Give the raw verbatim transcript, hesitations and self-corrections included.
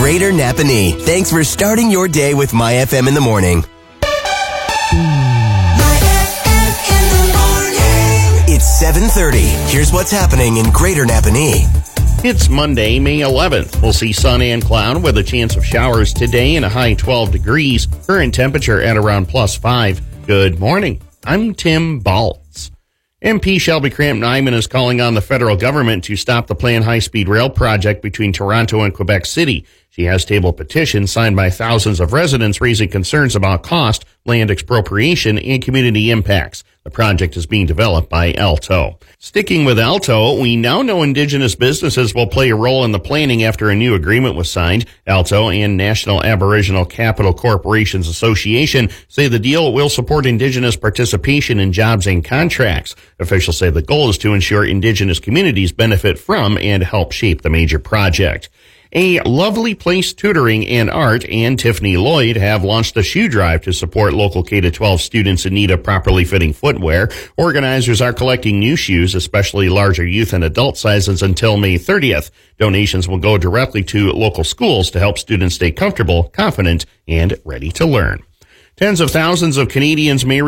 Greater Napanee. Thanks for starting your day with My F M in the morning. It's seven thirty. Here's what's happening in Greater Napanee. It's Monday, May eleventh. We'll see sun and cloud with a chance of showers today and a high twelve degrees. Current temperature at around plus five. Good morning. I'm Tim Baltz. M P Shelby Cramp-Nyman is calling on the federal government to stop the planned high-speed rail project between Toronto and Quebec City. She has tabled petitions signed by thousands of residents raising concerns about cost, land expropriation, and community impacts. The project is being developed by Alto. Sticking with Alto, we now know Indigenous businesses will play a role in the planning after a new agreement was signed. Alto and National Aboriginal Capital Corporations Association say the deal will support Indigenous participation in jobs and contracts. Officials say the goal is to ensure Indigenous communities benefit from and help shape the major project. A Lovely Place Tutoring and Art and Tiffany Lloyd have launched a shoe drive to support local K through twelve students in need of properly fitting footwear. Organizers are collecting new shoes, especially larger youth and adult sizes, until May thirtieth. Donations will go directly to local schools to help students stay comfortable, confident, and ready to learn. Tens of thousands of Canadians may